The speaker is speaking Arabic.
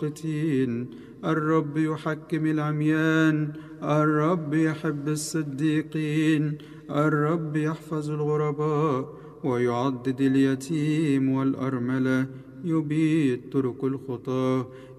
المسقطين. الرب يحكم العميان، الرب يحب الصديقين، الرب يحفظ الغرباء ويعضد اليتيم والأرملة، يبيد طرق الخطاة.